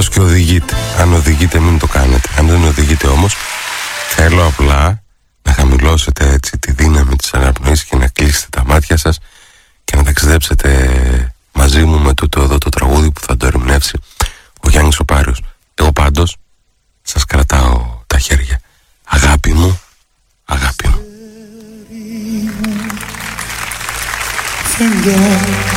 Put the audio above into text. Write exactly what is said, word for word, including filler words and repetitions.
Εκτός και οδηγείτε. Αν οδηγείτε μην το κάνετε. Αν δεν οδηγείτε όμως, θέλω απλά να χαμηλώσετε έτσι τη δύναμη της αναπνοής και να κλείσετε τα μάτια σας και να ταξιδέψετε μαζί μου με τούτο εδώ το τραγούδι που θα το ερμηνεύσει ο Γιάννης ο Πάριος. Εγώ πάντως σας κρατάω τα χέρια. Αγάπη μου, αγάπη μου.